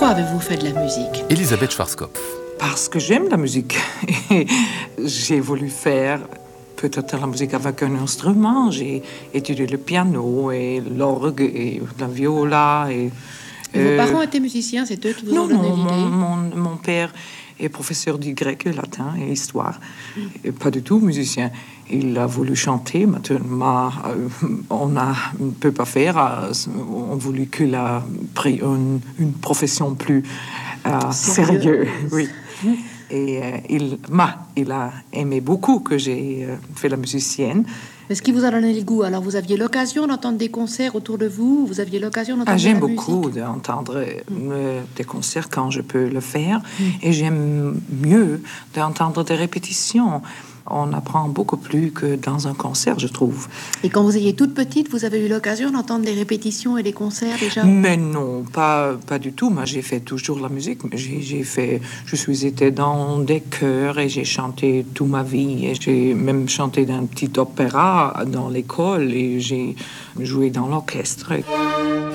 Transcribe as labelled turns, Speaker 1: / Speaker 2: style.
Speaker 1: Pourquoi avez-vous fait de la musique?
Speaker 2: Elisabeth Schwarzkopf.
Speaker 3: Parce que j'aime la musique. Et j'ai voulu faire peut-être la musique avec un instrument. J'ai étudié le piano et l'orgue et la viola.
Speaker 1: Et vos parents étaient musiciens, c'est eux qui vous ont donné l'idée?
Speaker 3: Non, mon père est professeur du grec et latin et histoire. Et pas du tout musicien. Il a voulu chanter, maintenant on ne peut pas faire. On voulait qu'il a pris une profession plus sérieuse. Oui. Et il a aimé beaucoup que j'ai fait la musicienne.
Speaker 1: Mais ce qui vous a donné le goût, alors vous aviez l'occasion d'entendre des concerts autour de vous? Vous aviez l'occasion d'entendre
Speaker 3: J'aime
Speaker 1: de la musique?
Speaker 3: beaucoup d'entendre des concerts quand je peux le faire. Et j'aime mieux d'entendre des répétitions. On apprend beaucoup plus que dans un concert, je trouve.
Speaker 1: Et quand vous étiez toute petite, vous avez eu l'occasion d'entendre des répétitions et des concerts déjà?
Speaker 3: Mais non, pas du tout. Moi, j'ai fait toujours la musique. Je suis été dans des chœurs et j'ai chanté toute ma vie. Et j'ai même chanté dans un petit opéra dans l'école et j'ai joué dans l'orchestre.